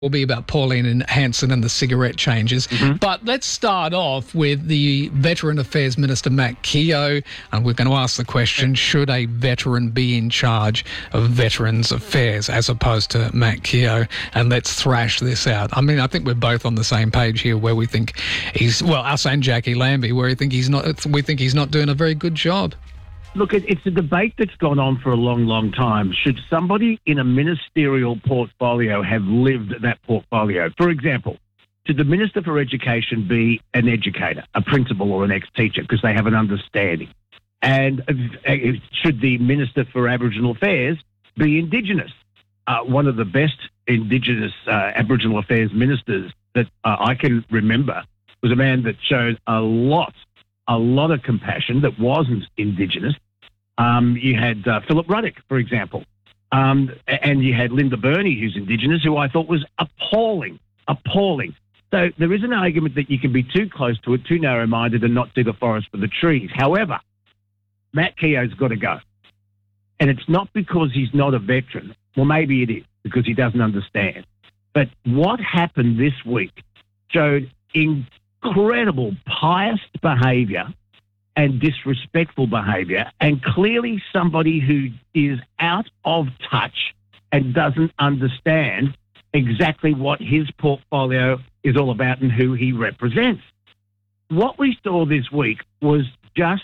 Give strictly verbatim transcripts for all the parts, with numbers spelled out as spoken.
will be about Pauline and Hanson and the cigarette changes. Mm-hmm. But let's start off with the Veteran Affairs Minister, Matt Keogh. And we're going to ask the question, should a veteran be in charge of Veterans Affairs as opposed to Matt Keogh? And let's thrash this out. I mean, I think we're both on the same page here where we think he's, well, us and Jackie Lambie, where we think he's not, we think he's not doing a very good job. Look, it's a debate that's gone on for a long, long time. Should somebody in a ministerial portfolio have lived that portfolio? For example, should the Minister for Education be an educator, a principal or an ex-teacher, because they have an understanding? And should the Minister for Aboriginal Affairs be Indigenous? Uh, one of the best Indigenous uh, Aboriginal Affairs ministers that uh, I can remember was a man that showed a lot a lot of compassion that wasn't Indigenous. Um, you had uh, Philip Ruddock, for example, um, and you had Linda Burney, who's Indigenous, who I thought was appalling, appalling. So there is an argument that you can be too close to it, too narrow-minded, and not see the forest for the trees. However, Matt Keogh's got to go. And it's not because he's not a veteran. Well, maybe it is, because he doesn't understand. But what happened this week showed in incredible pious behaviour and disrespectful behaviour, and clearly somebody who is out of touch and doesn't understand exactly what his portfolio is all about and who he represents. What we saw this week was just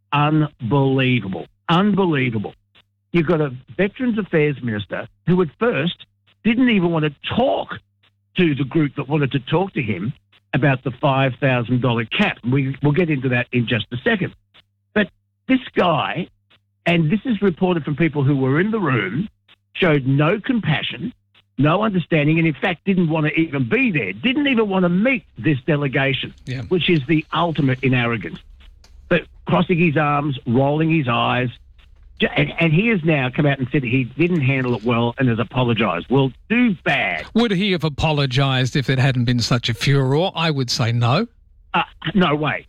unbelievable, unbelievable. You've got a Veterans Affairs Minister who at first didn't even want to talk to the group that wanted to talk to him about the five thousand dollars cap. We, we'll get into that in just a second. But this guy, and this is reported from people who were in the room, showed no compassion, no understanding, and in fact didn't want to even be there, didn't even want to meet this delegation, yeah. which is the ultimate in arrogance. But crossing his arms, rolling his eyes, And, and he has now come out and said he didn't handle it well and has apologised. Well, too bad. Would he have apologised if it hadn't been such a furore? I would say no. Uh, no way.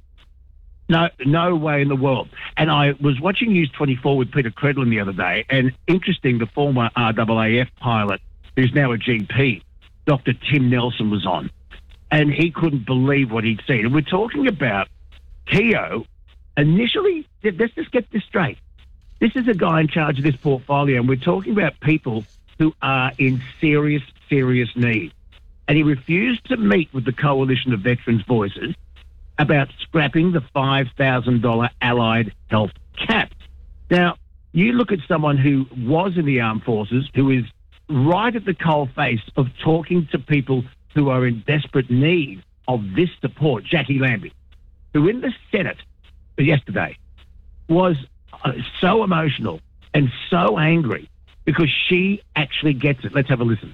No, no way in the world. And I was watching News twenty-four with Peter Credlin the other day, and interesting, the former R A A F pilot, who's now a G P, Doctor Tim Nelson, was on, and he couldn't believe what he'd seen. And we're talking about Keogh. Initially, let's just get this straight. This is a guy in charge of this portfolio, and we're talking about people who are in serious, serious need. And he refused to meet with the Coalition of Veterans' Voices about scrapping the five thousand dollars allied health cap. Now, you look at someone who was in the armed forces, who is right at the coalface of talking to people who are in desperate need of this support, Jackie Lambie, who in the Senate yesterday was Uh, so emotional and so angry because she actually gets it. Let's have a listen.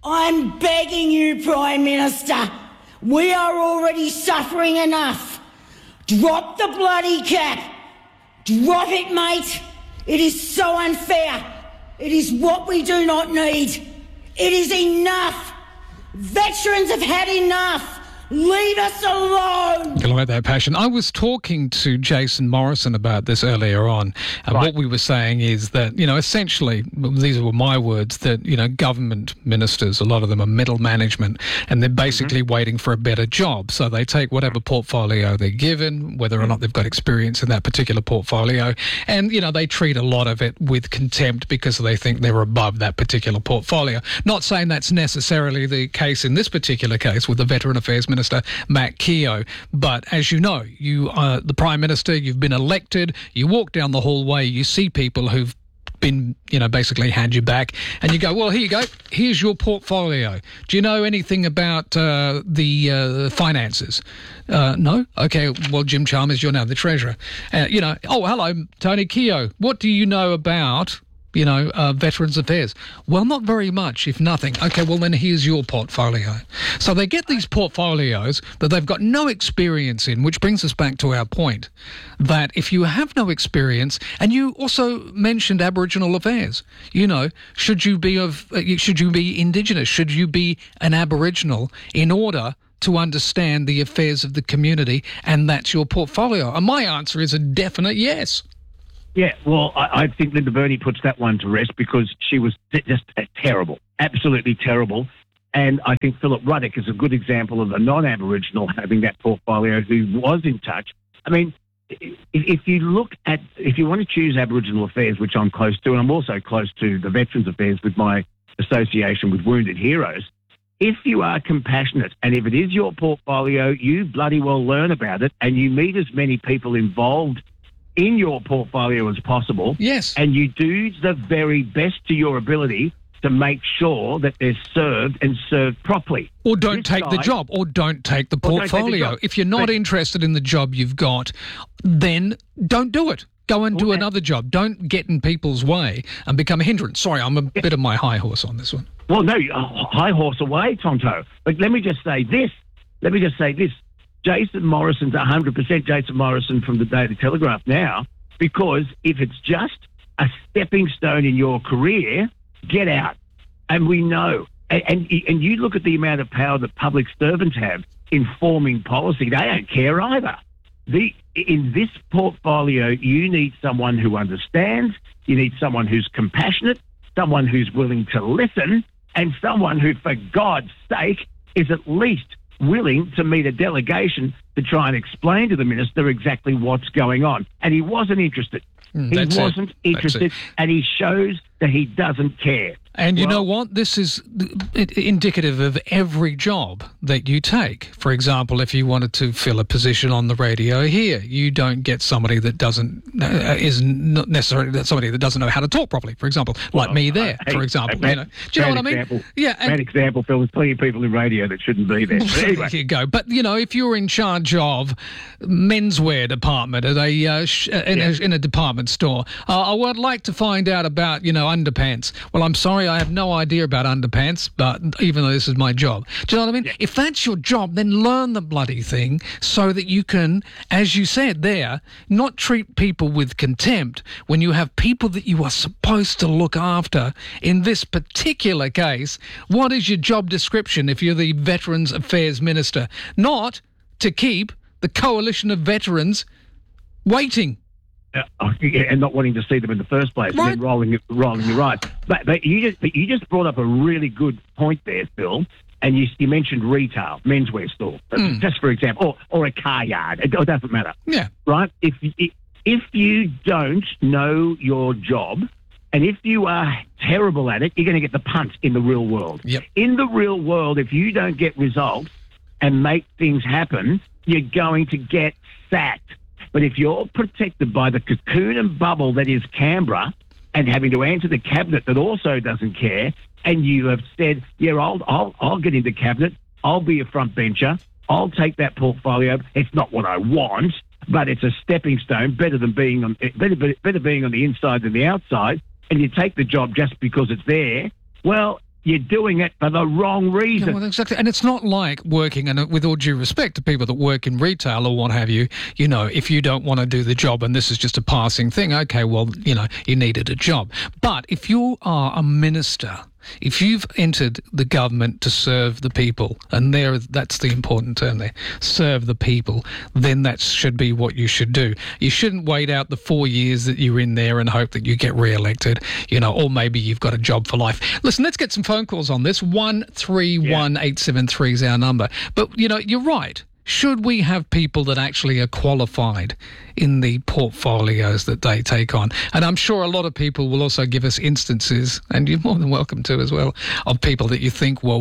I'm begging you, Prime Minister. We are already suffering enough. Drop the bloody cap. Drop it, mate. It is so unfair. It is what we do not need. It is enough. Veterans have had enough. Leave us alone. I like that passion. I was talking to Jason Morrison about this earlier on, and right. what we were saying is that, you know, essentially, these were my words, that, you know, government ministers, a lot of them are middle management, and they're basically mm-hmm. waiting for a better job. So they take whatever portfolio they're given, whether or not they've got experience in that particular portfolio, and, you know, they treat a lot of it with contempt because they think they're above that particular portfolio. Not saying that's necessarily the case in this particular case with the Veteran Affairs Minister. Minister Matt Keogh. But as you know, you are the Prime Minister, you've been elected, you walk down the hallway, you see people who've been, you know, basically had you back, and you go, well, here you go, here's your portfolio. Do you know anything about uh, the uh, finances? Uh, no? Okay, well, Jim Chalmers, you're now the Treasurer. Uh, you know, oh, hello, Tony Keogh. What do you know about you know, uh, Veterans Affairs? Well, not very much, if nothing. Okay, well, then here's your portfolio. So they get these portfolios that they've got no experience in, which brings us back to our point that if you have no experience, and you also mentioned Aboriginal affairs, you know, should you be of, uh, should you be Indigenous? Should you be an Aboriginal in order to understand the affairs of the community? And that's your portfolio. And my answer is a definite yes. Yeah, well, I, I think Linda Burney puts that one to rest because she was just terrible, absolutely terrible. And I think Philip Ruddock is a good example of a non-Aboriginal having that portfolio who was in touch. I mean, if you look at, if you want to choose Aboriginal Affairs, which I'm close to, and I'm also close to the Veterans Affairs with my association with Wounded Heroes, if you are compassionate and if it is your portfolio, you bloody well learn about it and you meet as many people involved in your portfolio as possible. Yes. And you do the very best to your ability to make sure that they're served and served properly. Or don't This take the guy- job, or don't take the Or don't take the portfolio. job. If you're not But- interested in the job you've got, then don't do it. Go and do Well, another job. Don't get in people's way and become a hindrance. Sorry, I'm a bit of my high horse on this one. Well, no, uh, high horse away, Tonto. But let me just say this. Let me just say this. Jason Morrison's one hundred percent Jason Morrison from the Daily Telegraph now, because if it's just a stepping stone in your career, get out. And we know. And, and, and you look at the amount of power that public servants have in forming policy. They don't care either. The, in this portfolio, you need someone who understands, you need someone who's compassionate, someone who's willing to listen, and someone who, for God's sake, is at least willing to meet a delegation to try and explain to the minister exactly what's going on. And he wasn't interested. Mm, he that's it. wasn't That's interested, it. and he shows that he doesn't care. And you Well- know what? This is indicative of every job that you take. For example, if you wanted to fill a position on the radio here, you don't get somebody that doesn't uh, is not necessarily that somebody that doesn't know how to talk properly. For example, like Well, me there, uh, hey, for example. bad- you know, do you know bad what I mean? example. Yeah. And, Bad example, Phil. There's plenty of people in radio that shouldn't be there. But anyway. there you go. But you know, if you're in charge of menswear department at a uh, sh- in, Yeah. a in a department store, uh, I would like to find out about you know underpants. Well, I'm sorry, I have no idea about underpants, but even though this is my job, do you know what I mean? Yeah. If that's your job, then learn the bloody thing so that you can, as you said there, not treat people with contempt when you have people that you are supposed to look after. In this particular case, what is your job description if you're the Veterans Affairs Minister? Not to keep the coalition of veterans waiting. Uh, and not wanting to see them in the first place, Right. and then rolling rolling your eyes. But, but you just but you just brought up a really good point there, Phil. And you, you mentioned retail, menswear store, Mm. just for example, or, or a car yard. It, it doesn't matter, Yeah. right? If if if you don't know your job, and if you are terrible at it, you're going to get the punt in the real world. Yep. In the real world, if you don't get results and make things happen, you're going to get sacked. But if you're protected by the cocoon and bubble that is Canberra and having to answer the cabinet that also doesn't care, and you have said, yeah, I'll, I'll, I'll get into cabinet, I'll be a front bencher, I'll take that portfolio. It's not what I want, but it's a stepping stone, better than being on, better, better being on the inside than the outside, and you take the job just because it's there, well, you're doing it for the wrong reason. Yeah, well, exactly. And it's not like working, and with all due respect to people that work in retail or what have you, you know, if you don't want to do the job and this is just a passing thing, okay, well, you know, you needed a job. But if you are a minister, if you've entered the government to serve the people, and there, that's the important term there, serve the people, then that should be what you should do. You shouldn't wait out the four years that you're in there and hope that you get re-elected, you know, or maybe you've got a job for life. Listen, let's get some phone calls on this. one three one eight seven three is our number. But, you know, you're right. Should we have people that actually are qualified in the portfolios that they take on? And I'm sure a lot of people will also give us instances, and you're more than welcome to as well, of people that you think were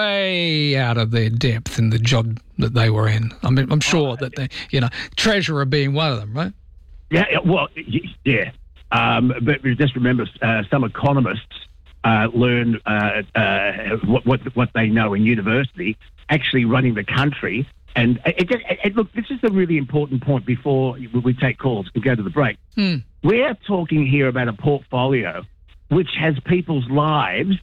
way out of their depth in the job that they were in. I mean, I'm sure that they, you know, Treasurer being one of them, right? Yeah, yeah, well, y- yeah. Um, but just remember, uh, some economists uh, learn uh, uh, what, what what they know in university, actually running the country. And it, it, it, look, this is a really important point before we take calls and go to the break. Hmm. We're talking here about a portfolio which has people's lives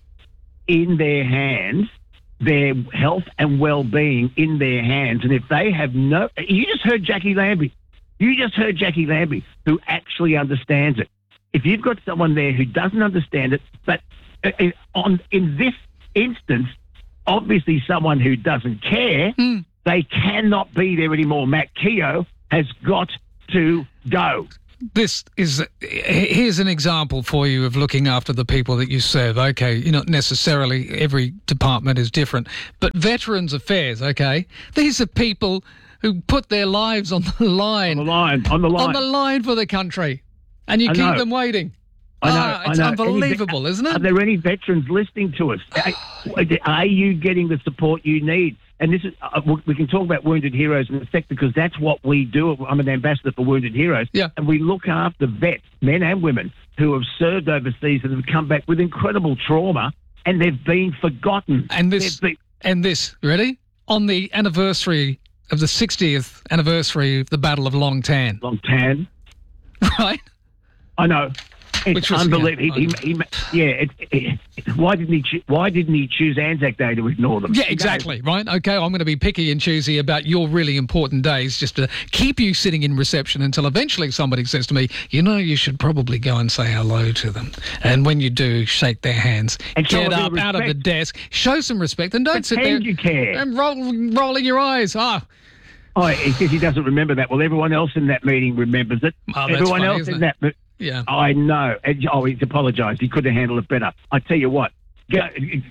in their hands, their health and well-being in their hands. And if they have no... You just heard Jackie Lambie. You just heard Jackie Lambie, who actually understands it. If you've got someone there who doesn't understand it, but in, on, in this instance, obviously someone who doesn't care... Hmm. They cannot be there anymore. Matt Keogh has got to go. this is, here's an example for you of looking after the people that you serve. Okay, you know, not necessarily every department is different, but Veterans Affairs, okay, these are people who put their lives on the line. On the line, on the line. On the line for the country. And you I keep know. them waiting. I know, ah, it's I know. unbelievable, Any, isn't it? Are there any veterans listening to us? Are, are you getting the support you need? And this is, uh, we can talk about Wounded Heroes in a sec because that's what we do. I'm an ambassador for Wounded Heroes. Yeah. And we look after vets, men and women, who have served overseas and have come back with incredible trauma and they've been forgotten. And this, been, and this, ready? On the anniversary of the sixtieth anniversary of the Battle of Long Tan. Long Tan. Right? I know. It's Which was, unbelievable. Yeah, he, he, he, yeah it, it, it, why didn't he? Cho- why didn't he choose Anzac Day to ignore them? Yeah, exactly. Right. Okay. I'm going to be picky and choosy about your really important days, just to keep you sitting in reception until eventually somebody says to me, "You know, you should probably go and say hello to them." And when you do, shake their hands, and get up out of the desk, show some respect, and don't Pretend sit there you care. and roll, rolling your eyes. Ah. Oh, he says he doesn't remember that. Well, everyone else in that meeting remembers it. Oh, that's everyone funny, else isn't in it? that. Yeah. I know. And, oh, he's apologised. He could have handled it better. I tell you what, go,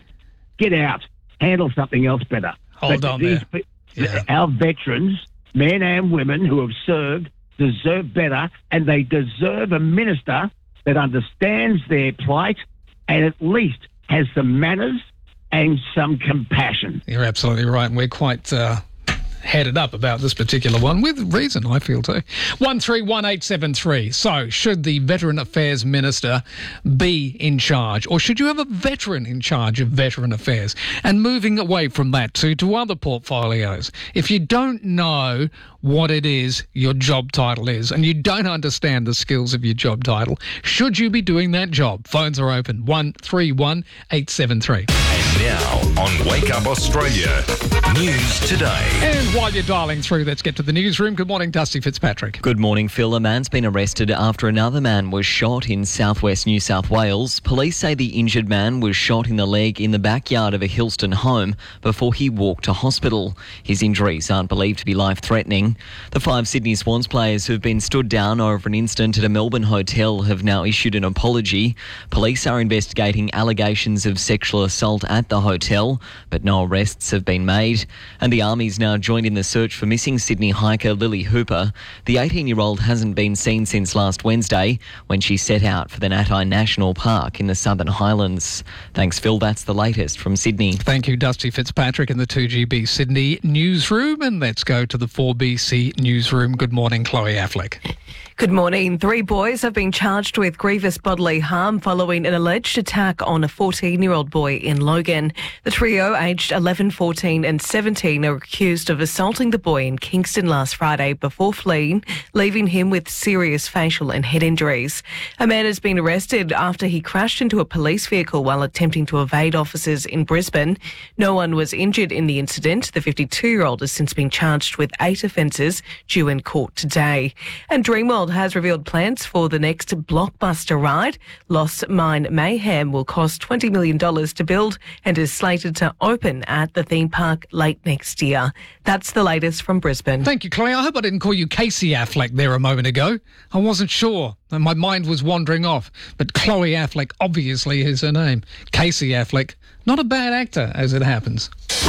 get out. Handle something else better. Hold but on these, there. Yeah. Our veterans, men and women who have served, deserve better, and they deserve a minister that understands their plight and at least has some manners and some compassion. You're absolutely right, and we're quite uh, headed up about this particular one, with reason, I feel too. one three one eight seven three. So, should the Veteran Affairs Minister be in charge, or should you have a veteran in charge of Veteran Affairs? And moving away from that to, to other portfolios, if you don't know what it is your job title is, and you don't understand the skills of your job title, should you be doing that job? Phones are open, one three one eight seven three. And now on Wake Up Australia, News Today. And while you're dialing through, let's get to the newsroom. Good morning, Dusty Fitzpatrick. Good morning, Phil. A man's been arrested after another man was shot in southwest New South Wales. Police say the injured man was shot in the leg in the backyard of a Hillston home before he walked to hospital. His injuries aren't believed to be life-threatening. The five Sydney Swans players who've been stood down over an incident at a Melbourne hotel have now issued an apology. Police are investigating allegations of sexual assault at the hotel, but no arrests have been made. And the Army's now joined in the search for missing Sydney hiker Lily Hooper. The eighteen-year-old hasn't been seen since last Wednesday when she set out for the Natai National Park in the Southern Highlands. Thanks, Phil. That's the latest from Sydney. Thank you, Dusty Fitzpatrick in the two G B Sydney newsroom. And let's go to the four B C newsroom. Good morning, Chloe Affleck. Good morning. Three boys have been charged with grievous bodily harm following an alleged attack on a fourteen-year-old boy in Logan. The trio, aged eleven, fourteen and seventeen, are accused of assaulting the boy in Kingston last Friday before fleeing, leaving him with serious facial and head injuries. A man has been arrested after he crashed into a police vehicle while attempting to evade officers in Brisbane. No one was injured in the incident. The fifty-two-year-old has since been charged with eight offences due in court today. And Dreamworld has revealed plans for the next blockbuster ride. Lost Mine Mayhem will cost twenty million dollars to build and is slated to open at the theme park late next year. That's the latest from Brisbane. Thank you, Chloe. I hope I didn't call you Casey Affleck there a moment ago. I wasn't sure. My mind was wandering off. But Chloe Affleck obviously is her name. Casey Affleck, not a bad actor, as it happens.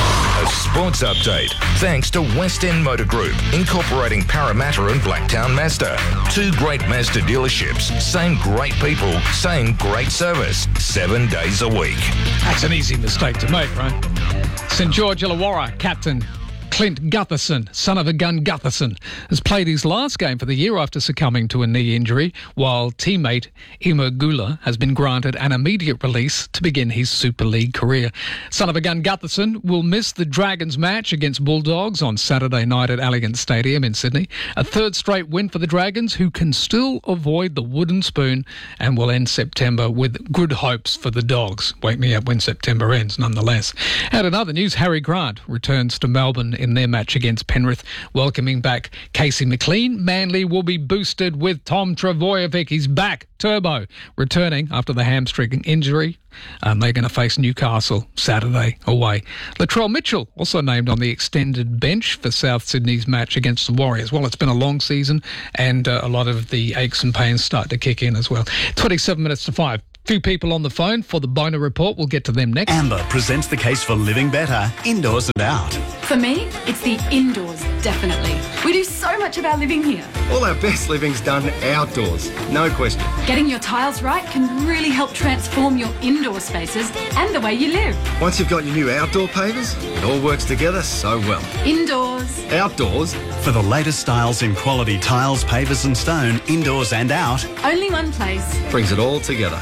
A sports update thanks to West End Motor Group, incorporating Parramatta and Blacktown Mazda. Two great Mazda dealerships, same great people, same great service, seven days a week. That's an easy mistake to make, right? St George Illawarra captain Clint Gutherson, son of a gun Gutherson, has played his last game for the year after succumbing to a knee injury, while teammate Imo Gula has been granted an immediate release to begin his Super League career. Son of a gun Gutherson will miss the Dragons match against Bulldogs on Saturday night at Allianz Stadium in Sydney. A third straight win for the Dragons, who can still avoid the wooden spoon and will end September with good hopes for the Dogs. Wake me up when September ends, nonetheless. And in other news, Harry Grant returns to Melbourne in their match against Penrith, welcoming back Casey McLean. Manly will be boosted with Tom Trbojevic. He's back, turbo, returning after the hamstring injury. Um, they're going to face Newcastle Saturday away. Latrell Mitchell also named on the extended bench for South Sydney's match against the Warriors. Well, it's been a long season and uh, a lot of the aches and pains start to kick in as well. twenty-seven minutes to five. Few people on the phone for the Boner Report. We'll get to them next. Amber presents the case for living better, indoors and out. For me, it's the indoors, definitely. We do so much of our living here. All our best living's done outdoors, no question. Getting your tiles right can really help transform your indoor spaces and the way you live. Once you've got your new outdoor pavers, it all works together so well. Indoors. Outdoors. For the latest styles in quality tiles, pavers and stone, indoors and out. Only one place. Brings it all together.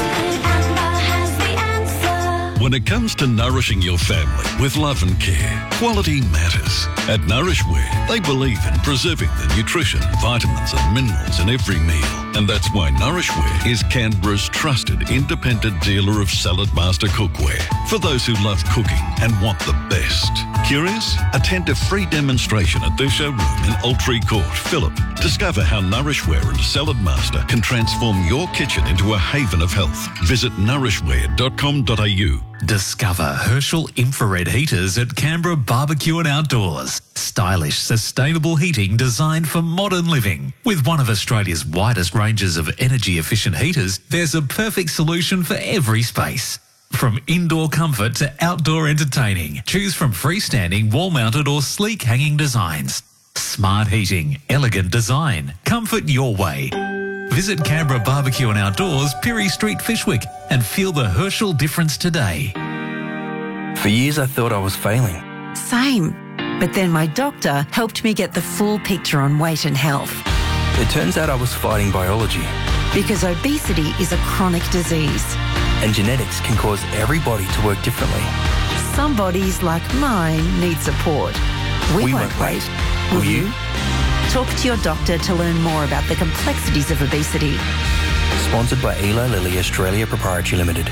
When it comes to nourishing your family with love and care, quality matters. At Nourishware, they believe in preserving the nutrition, vitamins and minerals in every meal. And that's why Nourishware is Canberra's trusted independent dealer of Salad Master cookware. For those who love cooking and want the best. Curious? Attend a free demonstration at their showroom in Altree Court, Phillip. Discover how Nourishware and Salad Master can transform your kitchen into a haven of health. Visit nourishware dot com dot a u. Discover Herschel infrared heaters at Canberra Barbecue and Outdoors. Stylish, sustainable heating designed for modern living. With one of Australia's widest ranges of energy-efficient heaters, there's a perfect solution for every space. From indoor comfort to outdoor entertaining, choose from freestanding, wall-mounted or sleek hanging designs. Smart heating, elegant design, comfort your way. Visit Canberra Barbecue and Outdoors, Pirie Street, Fishwick, and feel the Herschel difference today. For years I thought I was failing. Same. But then my doctor helped me get the full picture on weight and health. It turns out I was fighting biology. Because obesity is a chronic disease. And genetics can cause everybody to work differently. Some bodies, like mine, need support. We, we won't, won't wait. wait. Will Will you? you? Talk to your doctor to learn more about the complexities of obesity. Sponsored by Eli Lilly Australia Proprietary Limited.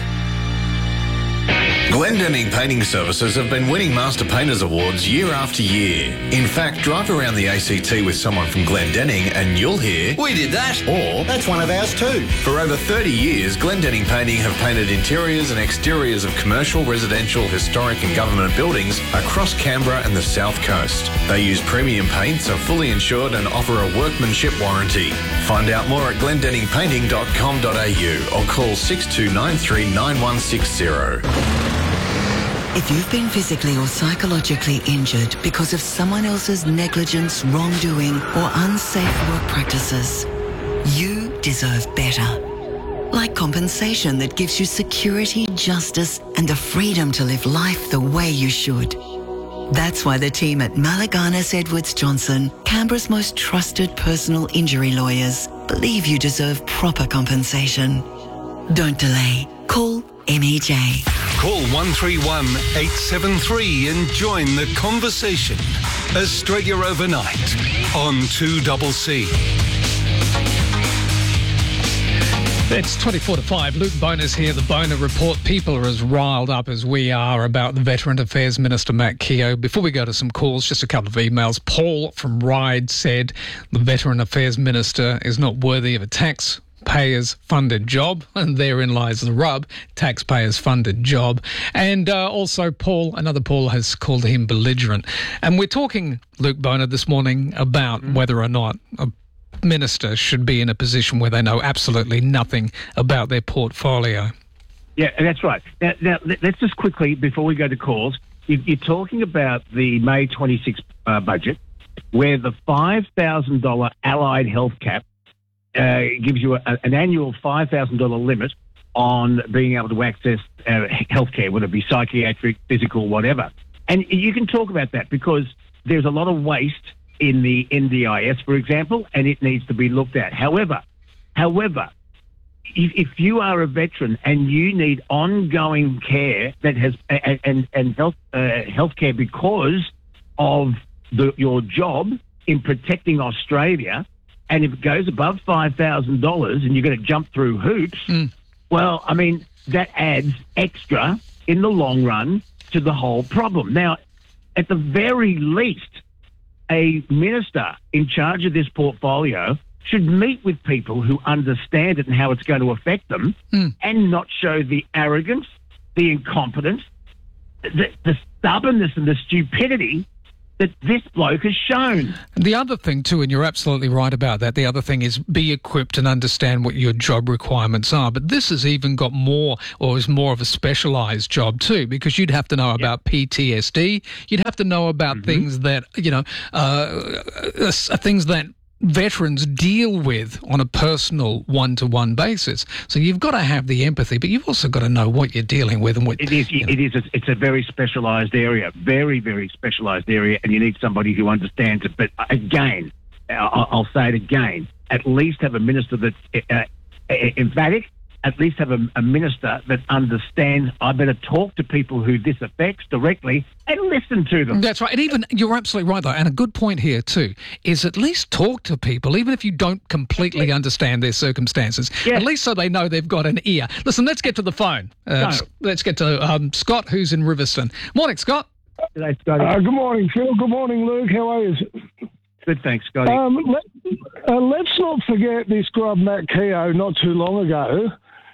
Glendenning Painting Services have been winning Master Painters Awards year after year. In fact, drive around the A C T with someone from Glendenning and you'll hear, "We did that," or "That's one of ours too." For over thirty years, Glendenning Painting have painted interiors and exteriors of commercial, residential, historic and government buildings across Canberra and the South Coast. They use premium paints, are fully insured and offer a workmanship warranty. Find out more at glendenning painting dot com dot a u or call six two nine three nine one six zero. If you've been physically or psychologically injured because of someone else's negligence, wrongdoing, or unsafe work practices, you deserve better. Like compensation that gives you security, justice, and the freedom to live life the way you should. That's why the team at Malaganas Edwards Johnson, Canberra's most trusted personal injury lawyers, believe you deserve proper compensation. Don't delay. Call M E J. Call one three one, eight seven three and join the conversation. Australia Overnight on two C C. It's twenty-four to five. Luke Boner's here, the Boner Report. People are as riled up as we are about the Veteran Affairs Minister, Matt Keogh. Before we go to some calls, just a couple of emails. Paul from Ryde said the Veteran Affairs Minister is not worthy of a tax taxpayers funded job, and therein lies the rub, taxpayers funded job. And uh, also Paul, another Paul has called him belligerent. And we're talking, Luke Boner, this morning about mm. whether or not a minister should be in a position where they know absolutely nothing about their portfolio. Yeah, that's right. Now, now let's just quickly, before we go to calls, you're talking about the May twenty-sixth uh, budget, where the five thousand dollars allied health cap uh, gives you a, an annual five thousand dollars limit on being able to access uh, health care, whether it be psychiatric, physical, whatever. And you can talk about that because there's a lot of waste in the N D I S, for example, and it needs to be looked at. However, however, if, if you are a veteran and you need ongoing care that has and and, and health uh, healthcare because of the, your job in protecting Australia, and if it goes above five thousand dollars and you're going to jump through hoops, mm. well, I mean that adds extra in the long run to the whole problem. Now, at the very least, a minister in charge of this portfolio should meet with people who understand it and how it's going to affect them, mm. and not show the arrogance, the incompetence, the, the stubbornness and the stupidity that this bloke has shown. The other thing too, and you're absolutely right about that, the other thing is be equipped and understand what your job requirements are. But this has even got more, or is more of a specialised job too, because you'd have to know about yep. P T S D, you'd have to know about mm-hmm. things that, you know, uh, uh, things that veterans deal with on a personal one-to-one basis. So you've got to have the empathy, but you've also got to know what you're dealing with and what it is. You know. It is. A, it's a very specialised area, very, very specialised area, and you need somebody who understands it. But again, I'll, I'll say it again: at least have a minister that's uh, emphatic. At least have a, a minister that understands. I better talk to people who this affects directly and listen to them. That's right. And even, you're absolutely right, though, and a good point here, too, is at least talk to people, even if you don't completely yeah. understand their circumstances, yeah. at least so they know they've got an ear. Listen, let's get to the phone. Uh, no. Let's get to um, Scott, who's in Riverstone. Morning, Scott. G'day, Scotty. Uh, good morning, Phil. Good morning, Luke. How are you? Good, thanks, Scotty. Um, let, uh, let's not forget this grub, Matt Keogh, not too long ago,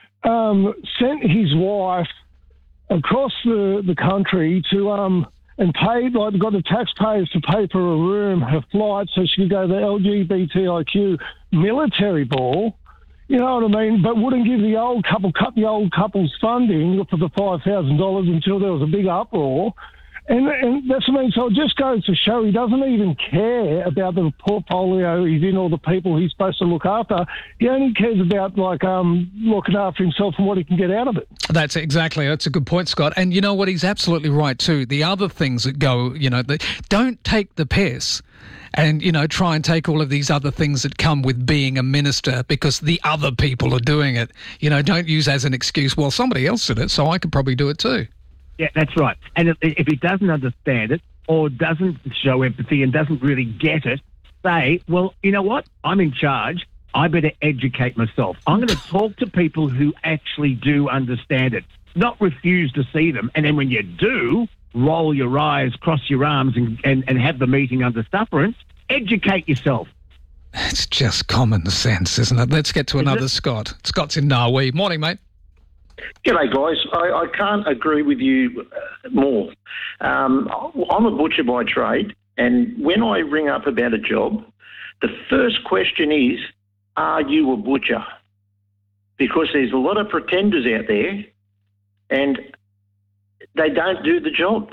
Um, sent his wife across the, the country to um and paid, like, got the taxpayers to pay for a room, her flight, so she could go to the L G B T I Q military ball. You know what I mean? But wouldn't give the old couple, cut the old couple's funding for the five thousand dollars until there was a big uproar. And, and that's what I mean. So it just goes to show he doesn't even care about the portfolio he's in or the people he's supposed to look after. He only cares about, like, um, looking after himself and what he can get out of it. That's exactly. That's a good point, Scott. And you know what? He's absolutely right too. The other things that go, you know, the, don't take the piss. And, you know, try and take all of these other things that come with being a minister because the other people are doing it. You know, don't use as an excuse, well, somebody else did it, so I could probably do it too. Yeah, that's right. And if, if he doesn't understand it or doesn't show empathy and doesn't really get it, say, well, you know what? I'm in charge. I better educate myself. I'm going to talk to people who actually do understand it, not refuse to see them. And then when you do, roll your eyes, cross your arms and, and, and have the meeting under sufferance, educate yourself. It's just common sense, isn't it? Let's get to Is another it? Scott. Scott's in Narwee. Morning, mate. G'day, guys. I, I can't agree with you more. Um, I'm a butcher by trade, and when I ring up about a job, the first question is, are you a butcher? Because there's a lot of pretenders out there, and they don't do the job.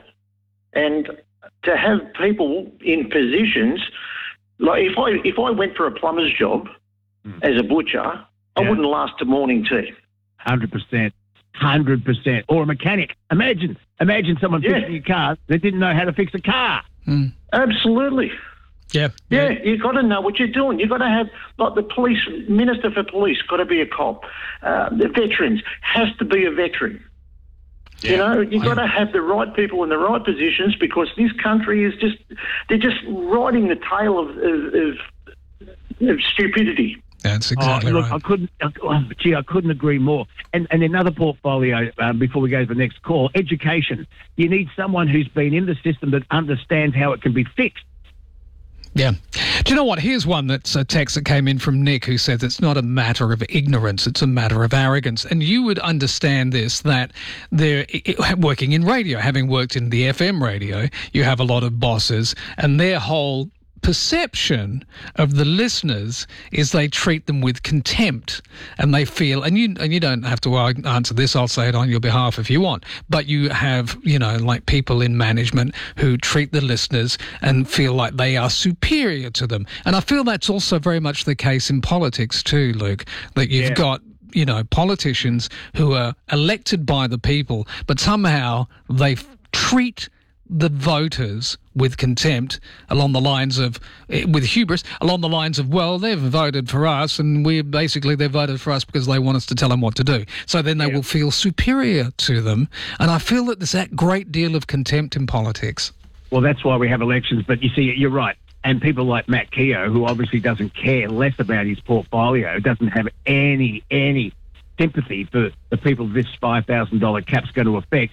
And to have people in positions, like if I if I went for a plumber's job mm. as a butcher, yeah. I wouldn't last to morning tea. one hundred percent. one hundred percent. Or a mechanic. Imagine imagine someone yeah. fixing your car that didn't know how to fix a car. Mm. Absolutely. Yeah. Yeah, yeah. You've got to know what you're doing. You've got to have, like the police, Minister for Police, got to be a cop. Uh, the veterans, has to be a veteran. Yeah. You know, you've got to have the right people in the right positions because this country is just, they're just riding the tail of, of, of, of stupidity. That's exactly oh, look, right. I couldn't, oh, gee, I couldn't agree more. And, and another portfolio, um, before we go to the next call, education. You need someone who's been in the system that understands how it can be fixed. Yeah. Do you know what? Here's one that's a text that came in from Nick who says it's not a matter of ignorance, it's a matter of arrogance. And you would understand this, that they're working in radio, having worked in the F M radio, you have a lot of bosses and their whole perception of the listeners is they treat them with contempt and they feel, and you and you don't have to answer this, I'll say it on your behalf if you want, but you have, you know, like people in management who treat the listeners and feel like they are superior to them. And I feel that's also very much the case in politics too, Luke, that you've yeah. got, you know, politicians who are elected by the people, but somehow they f- treat the voters with contempt along the lines of, with hubris, along the lines of, well, they've voted for us and we basically they've voted for us because they want us to tell them what to do. So then they yeah. will feel superior to them. And I feel that there's that great deal of contempt in politics. Well, that's why we have elections. But you see, you're right. And people like Matt Keogh, who obviously doesn't care less about his portfolio, doesn't have any, any sympathy for the people this five thousand dollars cap's going to affect,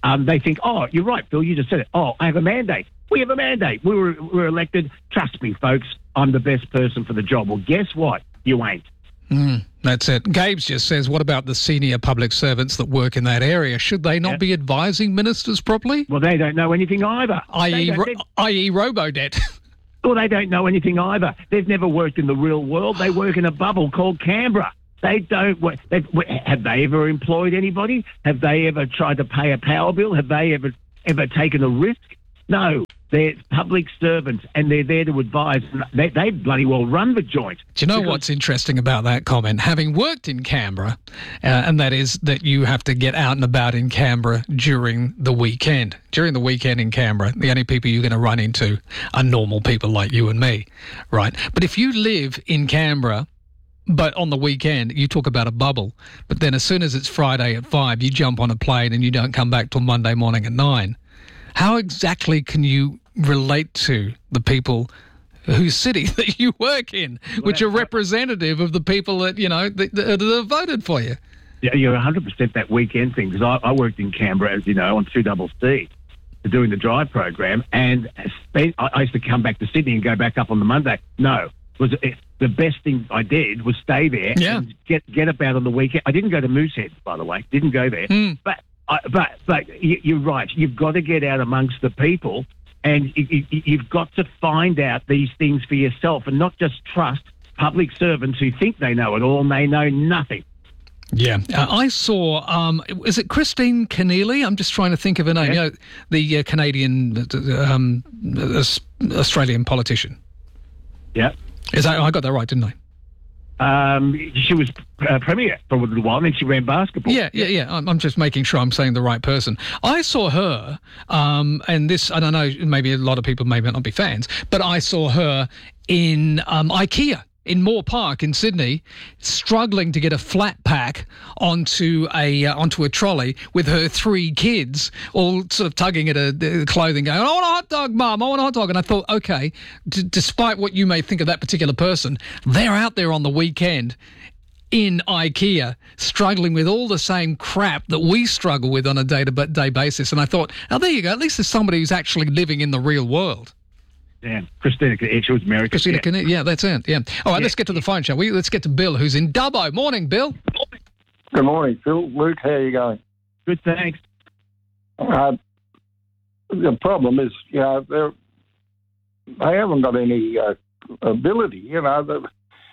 Um, they think, oh, you're right, Phil, you just said it. Oh, I have a mandate. We have a mandate. We were, we were elected. Trust me, folks, I'm the best person for the job. Well, guess what? You ain't. Mm, that's it. Gabes just says, what about the senior public servants that work in that area? Should they not yeah. be advising ministers properly? Well, they don't know anything either. that is, ro- that is Robodebt. Well, they don't know anything either. They've never worked in the real world. They work in a bubble called Canberra. They don't work. Have they ever employed anybody? Have they ever tried to pay a power bill? Have they ever ever taken a risk? No. They're public servants, and they're there to advise. They, they bloody well run the joint. Do you know because- what's interesting about that comment? Having worked in Canberra, uh, and that is that you have to get out and about in Canberra during the weekend. During the weekend in Canberra, the only people you're going to run into are normal people like you and me, right? But if you live in Canberra, but on the weekend, you talk about a bubble, but then as soon as it's Friday at five, you jump on a plane and you don't come back till Monday morning at nine. How exactly can you relate to the people whose city that you work in, which are representative of the people that, you know, that, that have voted for you? Yeah, you're one hundred percent that weekend thing, because I, I worked in Canberra, as you know, on two double C, doing the drive program, and spent, I used to come back to Sydney and go back up on the Monday. No, it was it, the best thing I did was stay there yeah. and get, get about on the weekend. I didn't go to Moosehead, by the way, didn't go there, mm. but... I, but but you're right. You've got to get out amongst the people, and you, you, you've got to find out these things for yourself, and not just trust public servants who think they know it all and they know nothing. Yeah, uh, I saw. Um, is it Christine Keneally? I'm just trying to think of her name. Yeah. You know, the uh, Canadian, um, Australian politician. Yeah, is that, I got that right, didn't I? Um, she was uh, premier for a little while, and then she ran basketball. Yeah, yeah, yeah. I'm, I'm just making sure I'm saying the right person. I saw her, um, and this, I don't know, maybe a lot of people may not be fans, but I saw her in um, IKEA in Moore Park in Sydney, struggling to get a flat pack onto a uh, onto a trolley with her three kids, all sort of tugging at her uh, clothing, going, "I want a hot dog, Mum, I want a hot dog." And I thought, okay, d- despite what you may think of that particular person, they're out there on the weekend in IKEA, struggling with all the same crap that we struggle with on a day-to-day basis. And I thought, oh, there you go. At least there's somebody who's actually living in the real world. Yeah, Christina, she was American. Christina, yeah. yeah, that's it. Yeah. All right, yeah. let's get to the phone, shall we? Let's get to Bill, who's in Dubbo. Morning, Bill. Good morning, Phil. Luke, how are you going? Good, thanks. Uh, the problem is, you know, they're, they haven't got any uh, ability. You know,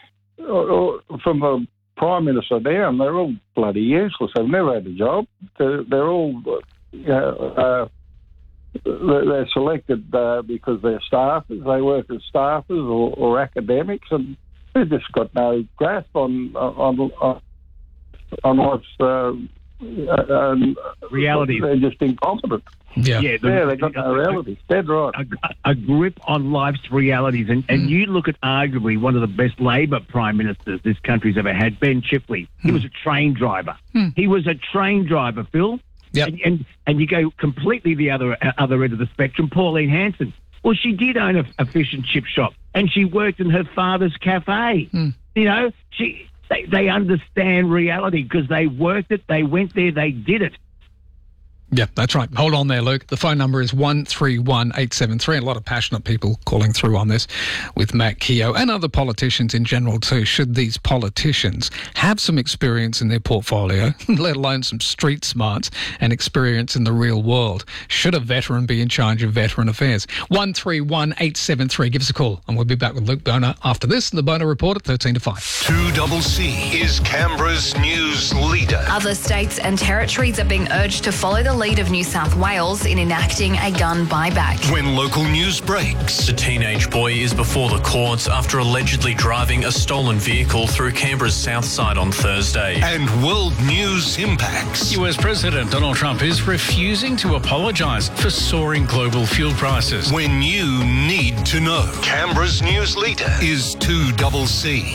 from the Prime Minister down, they're all bloody useless. They've never had a job. They're, they're all, you know, uh, they're selected uh, because they're staffers. They work as staffers or, or academics, and they've just got no grasp on on on, on what's uh, uh, reality. They're just incompetent. Yeah, yeah, the, yeah they've got no reality. Dead right. A, a grip on life's realities, and and mm. you look at arguably one of the best Labor prime ministers this country's ever had, Ben Chifley. He mm. was a train driver. Mm. He was a train driver, Phil. Yep. And, and and you go completely the other other end of the spectrum, Pauline Hanson. Well, she did own a, a fish and chip shop, and she worked in her father's cafe. Mm. You know, she they, they understand reality because they worked it, they went there, they did it. Yeah, that's right. Hold on there, Luke. The phone number is one three one eight seven three. A lot of passionate people calling through on this with Matt Keogh and other politicians in general too. Should these politicians have some experience in their portfolio, let alone some street smarts and experience in the real world? Should a veteran be in charge of veteran affairs? one three one eight seven three. Give us a call and we'll be back with Luke Boner after this and the Boner Report at thirteen to five. two double C is Canberra's news leader. Other states and territories are being urged to follow the lead of New South Wales in enacting a gun buyback. When local news breaks. The teenage boy is before the courts after allegedly driving a stolen vehicle through Canberra's south side on Thursday. And world news impacts. U S President Donald Trump is refusing to apologise for soaring global fuel prices. When you need to know. Canberra's news leader is two double C.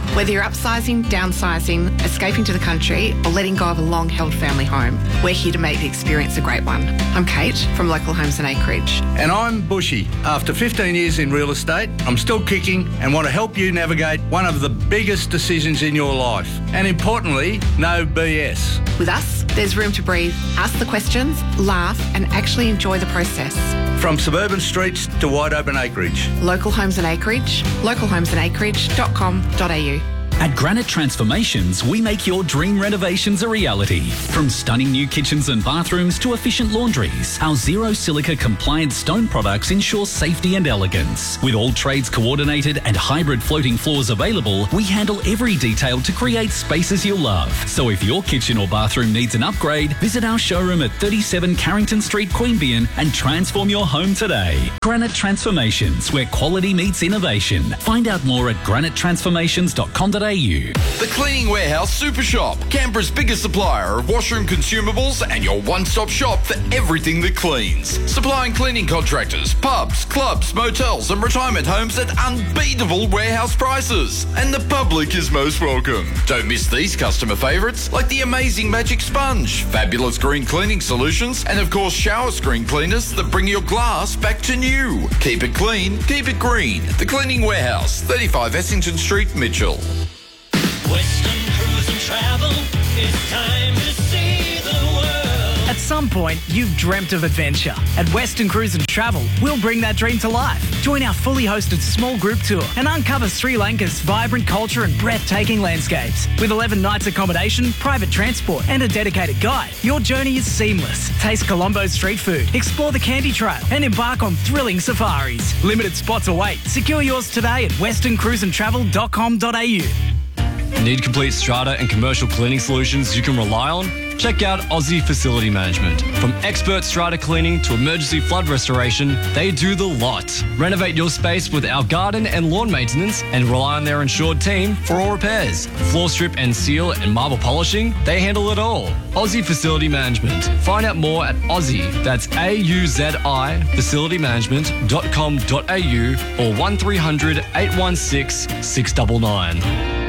Whether you're upsizing, downsizing, escaping to the country, or letting go of a long-held family home, we're here to make the experience a great one. I'm Kate from Local Homes and Acreage. And I'm Bushy. After fifteen years in real estate, I'm still kicking and want to help you navigate one of the biggest decisions in your life. And importantly, no B S. With us, there's room to breathe, ask the questions, laugh, and actually enjoy the process. From suburban streets to wide open acreage. Local Homes and Acreage, local homes and acreage dot com dot a u. At Granite Transformations, we make your dream renovations a reality. From stunning new kitchens and bathrooms to efficient laundries, our zero silica compliant stone products ensure safety and elegance. With all trades coordinated and hybrid floating floors available, we handle every detail to create spaces you'll love. So if your kitchen or bathroom needs an upgrade, visit our showroom at thirty-seven Carrington Street, Queanbeyan, and transform your home today. Granite Transformations, where quality meets innovation. Find out more at granite transformations dot com dot a u. The Cleaning Warehouse Super Shop, Canberra's biggest supplier of washroom consumables and your one-stop shop for everything that cleans. Supplying cleaning contractors, pubs, clubs, motels and retirement homes at unbeatable warehouse prices. And the public is most welcome. Don't miss these customer favourites like the amazing Magic Sponge, fabulous green cleaning solutions, and of course shower screen cleaners that bring your glass back to new. Keep it clean, keep it green. The Cleaning Warehouse, thirty-five Essington Street, Mitchell. Western Cruise and Travel, it's time to see the world. At some point, you've dreamt of adventure. At Western Cruise and Travel, we'll bring that dream to life. Join our fully hosted small group tour and uncover Sri Lanka's vibrant culture and breathtaking landscapes. With eleven nights accommodation, private transport and a dedicated guide, your journey is seamless. Taste Colombo's street food, explore the Candy Trail and embark on thrilling safaris. Limited spots await. Secure yours today at western cruise and travel dot com dot a u. Need complete strata and commercial cleaning solutions you can rely on? Check out Aussie Facility Management. From expert strata cleaning to emergency flood restoration, they do the lot. Renovate your space with our garden and lawn maintenance and rely on their insured team for all repairs. Floor strip and seal and marble polishing, they handle it all. Aussie Facility Management. Find out more at Aussie, that's A U Z I, facility management dot com dot a u or one three hundred, eight one six, six nine nine.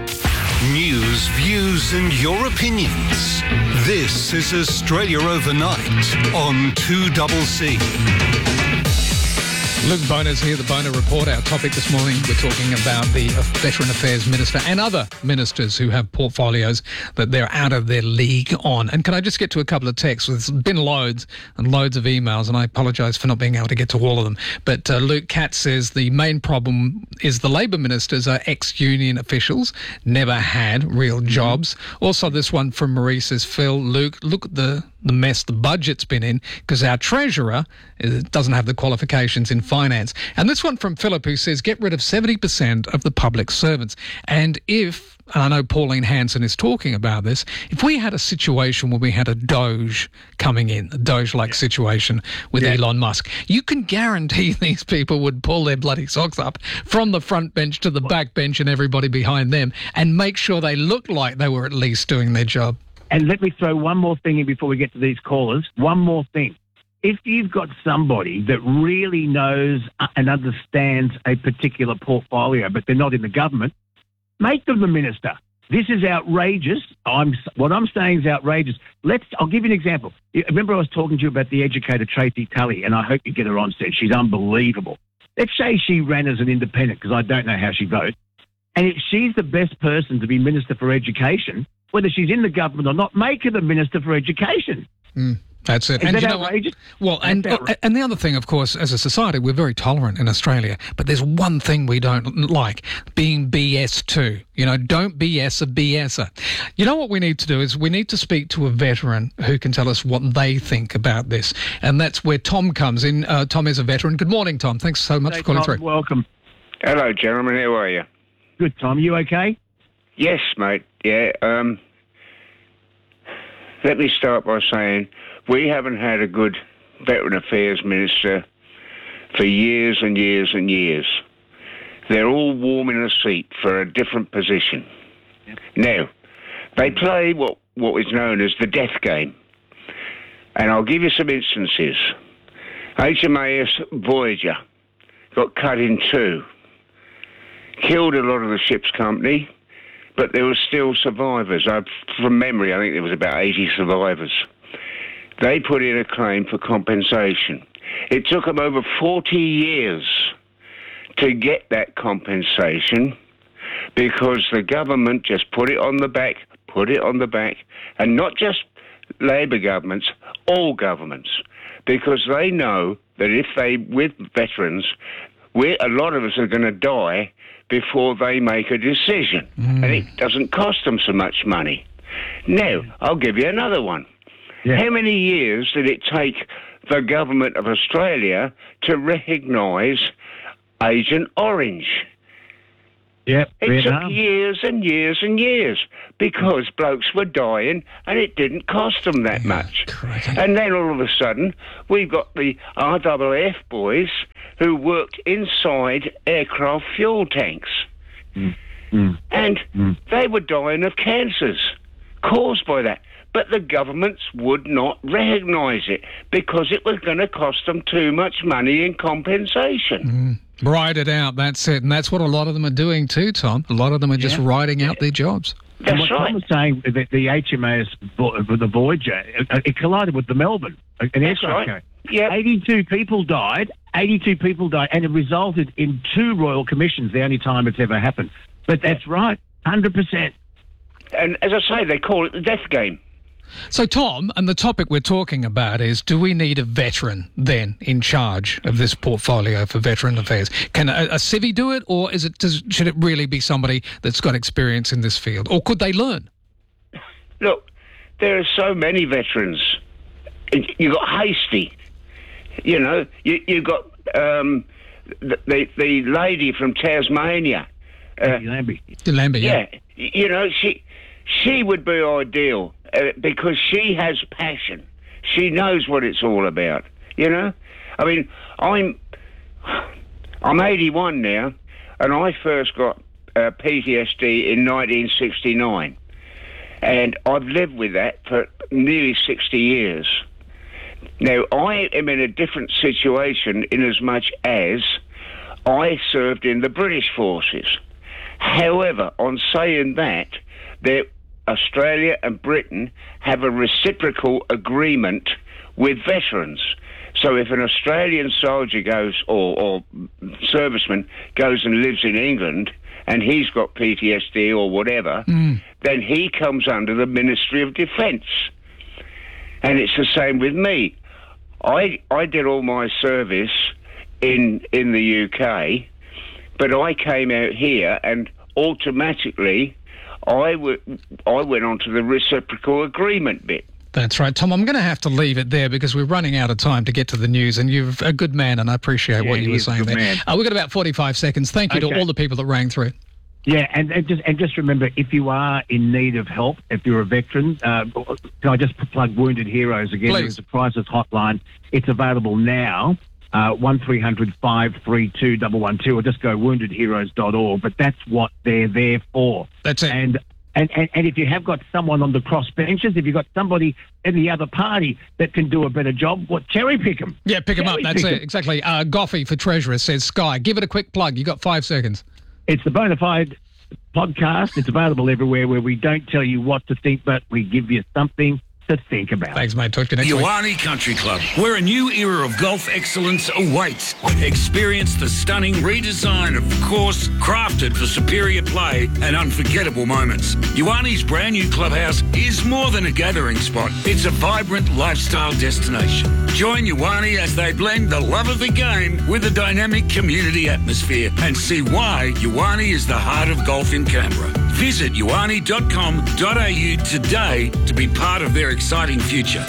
News, views and your opinions. This is Australia Overnight on two C C. Luke Boner's here, the Boner Report. Our topic this morning, we're talking about the Veteran Affairs Minister and other ministers who have portfolios that they're out of their league on. And can I just get to a couple of texts? There's been loads and loads of emails, and I apologise for not being able to get to all of them. But uh, Luke Katz says the main problem is the Labor ministers are ex-union officials, never had real jobs. Also, this one from Marie says, Phil, Luke, look at the... the mess the budget's been in because our treasurer doesn't have the qualifications in finance. And this one from Philip, who says get rid of seventy percent of the public servants. And if, and I know Pauline Hanson is talking about this, if we had a situation where we had a Doge coming in, a Doge-like yeah. situation with yeah. Elon Musk, you can guarantee these people would pull their bloody socks up from the front bench to the back bench and everybody behind them and make sure they looked like they were at least doing their job. And let me throw one more thing in before we get to these callers. One more thing. If you've got somebody that really knows and understands a particular portfolio, but they're not in the government, make them the minister. This is outrageous. I'm what I'm saying is outrageous. Let's. I'll give you an example. Remember I was talking to you about the educator Tracy Tully, and I hope you get her on set. She's unbelievable. Let's say she ran as an independent, because I don't know how she votes. And if she's the best person to be Minister for Education, whether she's in the government or not, make her the Minister for Education. Mm, that's it. Is and that you know outrageous? Well, and, and the other thing, of course, as a society, we're very tolerant in Australia, but there's one thing we don't like, being B S too. You know, don't B S a BSer. You know what we need to do is we need to speak to a veteran who can tell us what they think about this. And that's where Tom comes in. Uh, Tom is a veteran. Good morning, Tom. Thanks so much hey, for calling Tom, through. Welcome. Hello, gentlemen. How are you? Good, Tom. You okay? Yes, mate. Yeah. Um, let me start by saying we haven't had a good Veteran Affairs Minister for years and years and years. They're all warming a seat for a different position. Yep. Now, they play what, what is known as the death game. And I'll give you some instances. H M A S Voyager got cut in two. killed a lot of the ship's company, but there were still survivors. I, from memory, I think there was about eighty survivors. They put in a claim for compensation. It took them over forty years to get that compensation because the government just put it on the back, put it on the back, and not just Labor governments, all governments, because they know that if they, with veterans, we're, a lot of us are going to die before they make a decision, mm. and it doesn't cost them so much money. Now, I'll give you another one. Yeah. How many years did it take the government of Australia to recognise Agent Orange? Yep, it Vietnam. took years and years and years because blokes were dying and it didn't cost them that much. Crikey. And then all of a sudden, we've got the R A F boys who worked inside aircraft fuel tanks. Mm. Mm. And mm. they were dying of cancers caused by that. But the governments would not recognise it because it was going to cost them too much money in compensation. Mm. Ride it out, that's it. And that's what a lot of them are doing too, Tom. A lot of them are just yeah. riding out their jobs. That's and what right. Tom was saying, that the H M A S, the Voyager, it collided with the Melbourne, an aircraft right. carrier. Yep. eighty-two people died, eighty-two people died, and it resulted in two Royal Commissions, the only time it's ever happened. But that's right, one hundred percent. And as I say, they call it the death game. So, Tom, and the topic we're talking about is, do we need a veteran then in charge of this portfolio for veteran affairs? Can a, a civvy do it, or is it does, should it really be somebody that's got experience in this field, or could they learn? Look, there are so many veterans. You got Hasty, you know. You you got um, the, the the lady from Tasmania, uh, Lambie. Lambie, yeah. yeah. You know, she she would be ideal. Uh, because she has passion. She knows what it's all about, you know? I mean, I'm I'm eighty-one now, and I first got uh, P T S D in nineteen sixty-nine. And I've lived with that for nearly sixty years. Now, I am in a different situation in as much as I served in the British forces. However, on saying that, there Australia and Britain have a reciprocal agreement with veterans. So if an Australian soldier goes, or, or serviceman goes and lives in England, and he's got P T S D or whatever, mm. then he comes under the Ministry of Defence. And it's the same with me. I I did all my service in in the U K, but I came out here and automatically I, w- I went on to the reciprocal agreement bit. That's right, Tom. I'm going to have to leave it there because we're running out of time to get to the news, and you're a good man, and I appreciate yeah, what you were saying there. Uh, we've got about forty-five seconds. Thank you okay. to all the people that rang through. Yeah, and, and just and just remember, if you are in need of help, if you're a veteran, uh, can I just plug Wounded Heroes again? Please. There's a crisis hotline. It's available now. Uh, one three hundred five three two one one two, or just go wounded heroes dot org. But that's what they're there for. That's it. And, and, and, and if you have got someone on the cross benches, if you've got somebody in the other party that can do a better job, what cherry pick them. Yeah, pick them up. That's it. Exactly. Uh, Goffey for Treasurer says, Sky, give it a quick plug. You got five seconds. It's the Bonafide podcast. It's available everywhere where we don't tell you what to think, but we give you something to think about. Thanks, mate. Talk to you next week. Ioane Country Club, where a new era of golf excellence awaits. Experience the stunning redesign of the course, crafted for superior play and unforgettable moments. Ioane's brand new clubhouse is more than a gathering spot. It's a vibrant lifestyle destination. Join Ioane as they blend the love of the game with a dynamic community atmosphere and see why Ioane is the heart of golf in Canberra. Visit ioane dot com dot a u today to be part of their exciting future.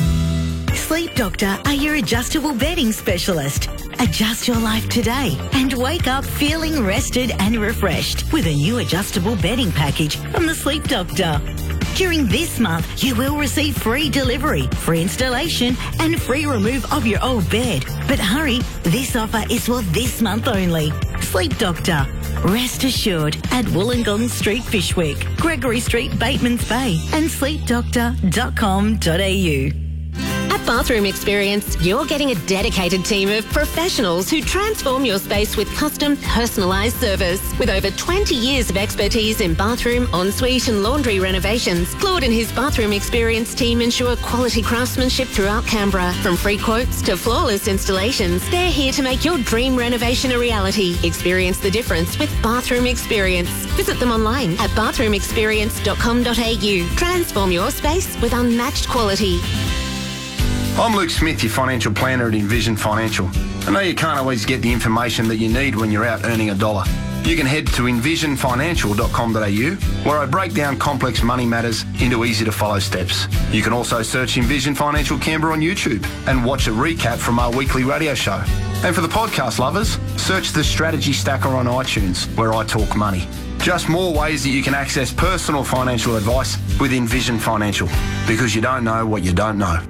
Sleep Doctor are your adjustable bedding specialist. Adjust your life today and wake up feeling rested and refreshed with a new adjustable bedding package from the Sleep Doctor. During this month, you will receive free delivery, free installation and free remove of your old bed. But hurry, this offer is for this month only. Sleep Doctor. Rest assured at Wollongong Street, Fishwick, Gregory Street, Batemans Bay and sleep doctor dot com dot a u. At At Bathroom Experience, you're getting a dedicated team of professionals who transform your space with custom, personalised service. With over twenty years of expertise in bathroom, ensuite and laundry renovations, Claude and his Bathroom Experience team ensure quality craftsmanship throughout Canberra. From free quotes to flawless installations, they're here to make your dream renovation a reality. Experience the difference with Bathroom Experience. Visit them online at bathroom experience dot com dot a u. Transform your space with unmatched quality. I'm Luke Smith, your financial planner at Envision Financial. I know you can't always get the information that you need when you're out earning a dollar. You can head to envision financial dot com dot a u, where I break down complex money matters into easy-to-follow steps. You can also search Envision Financial Canberra on YouTube and watch a recap from our weekly radio show. And for the podcast lovers, search the Strategy Stacker on iTunes, where I talk money. Just more ways that you can access personal financial advice with Envision Financial, because you don't know what you don't know.